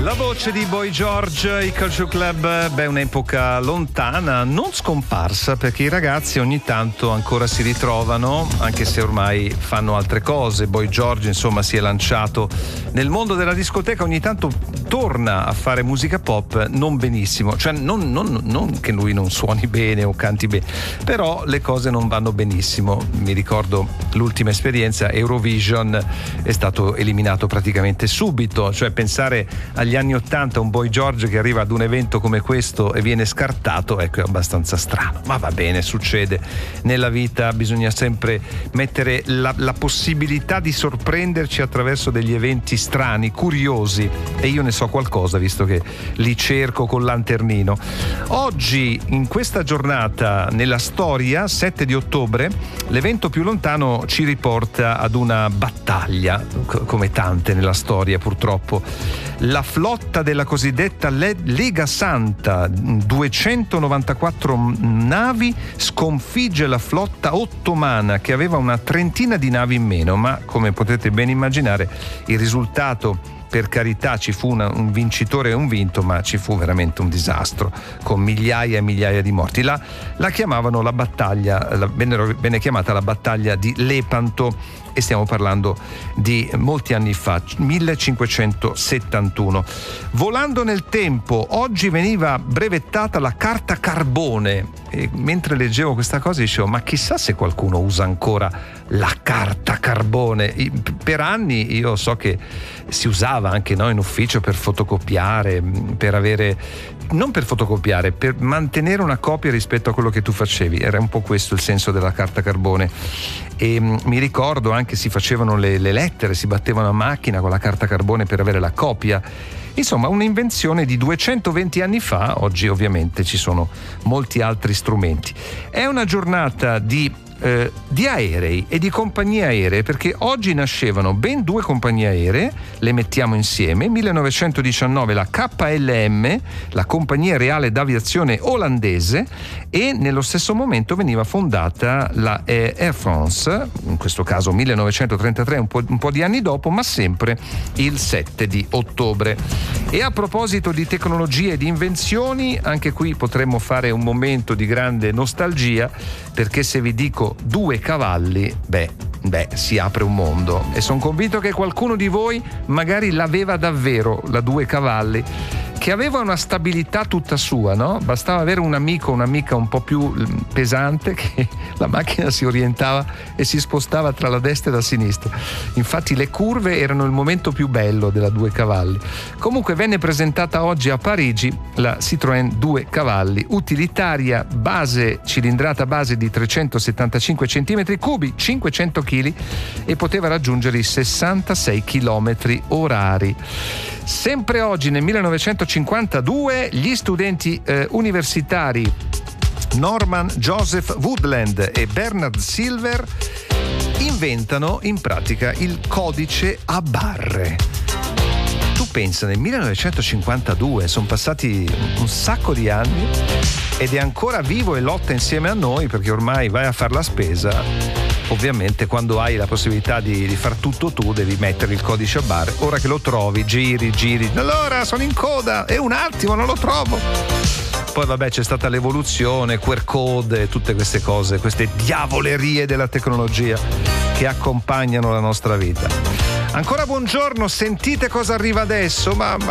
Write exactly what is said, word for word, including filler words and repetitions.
La voce di Boy George, i Culture Club, beh, un'epoca lontana, non scomparsa, perché i ragazzi ogni tanto ancora si ritrovano, anche se ormai fanno altre cose. Boy George, insomma, si è lanciato nel mondo della discoteca, ogni tanto torna a fare musica pop, non benissimo, cioè non, non, non che lui non suoni bene o canti bene, però le cose non vanno benissimo. Mi ricordo l'ultima esperienza, Eurovision, è stato eliminato praticamente subito, cioè pensare agli anni ottanta un Boy George che arriva ad un evento come questo e viene scartato, ecco, è abbastanza strano, ma va bene, succede nella vita, bisogna sempre mettere la, la possibilità di sorprenderci attraverso degli eventi strani, curiosi, e io ne so qualcosa visto che li cerco col lanternino. Oggi, in questa giornata nella storia, sette di ottobre, l'evento più lontano ci riporta ad una battaglia, come tante nella storia purtroppo. La flotta della cosiddetta Lega Santa, duecentonovantaquattro navi, sconfigge la flotta ottomana che aveva una trentina di navi in meno, ma come potete ben immaginare il risultato, per carità, ci fu una, un vincitore e un vinto, ma ci fu veramente un disastro con migliaia e migliaia di morti. La, la chiamavano la battaglia, la, venne, venne chiamata la battaglia di Lepanto, e stiamo parlando di molti anni fa, millecinquecentosettantuno. Volando nel tempo, oggi veniva brevettata la carta carbone, e mentre leggevo questa cosa dicevo, ma chissà se qualcuno usa ancora la carta carbone. Per anni io so che si usava anche, no, in ufficio per fotocopiare, per avere, non per fotocopiare, per mantenere una copia rispetto a quello che tu facevi. Era un po' questo il senso della carta carbone. E mi ricordo anche si facevano le, le lettere, si battevano a macchina con la carta carbone per avere la copia. Insomma, un'invenzione di duecentoventi anni fa. Oggi ovviamente ci sono molti altri strumenti. È una giornata di Eh, di aerei e di compagnie aeree, perché oggi nascevano ben due compagnie aeree, le mettiamo insieme. millenovecentodiciannove la K L M, la compagnia reale d'aviazione olandese, e nello stesso momento veniva fondata la Air France, in questo caso millenovecentotrentatré, un po', un po' di anni dopo, ma sempre il sette di ottobre. E a proposito di tecnologie e di invenzioni, anche qui potremmo fare un momento di grande nostalgia, perché se vi dico due cavalli, beh, beh, si apre un mondo, e sono convinto che qualcuno di voi magari l'aveva davvero, la due cavalli, che aveva una stabilità tutta sua, no? Bastava avere un amico, un'amica un po' più pesante, che la macchina si orientava e si spostava tra la destra e la sinistra. Infatti le curve erano il momento più bello della due cavalli. Comunque venne presentata oggi a Parigi la Citroën due cavalli, utilitaria, base, cilindrata base di trecentosettantacinque centimetri cubi, cinquecento chili, e poteva raggiungere i sessantasei chilometri orari. Sempre oggi, nel millenovecentocinquantadue, gli studenti eh, universitari Norman Joseph Woodland e Bernard Silver inventano in pratica il codice a barre. Tu pensa, nel millenovecentocinquantadue, sono passati un sacco di anni ed è ancora vivo e lotta insieme a noi, perché ormai vai a fare la spesa. Ovviamente quando hai la possibilità di, di far tutto tu devi mettere il codice a barre. Ora che lo trovi, giri, giri, allora sono in coda e un attimo non lo trovo. Poi vabbè, c'è stata l'evoluzione, Q R code e tutte queste cose, queste diavolerie della tecnologia che accompagnano la nostra vita. Ancora buongiorno, sentite cosa arriva adesso, ma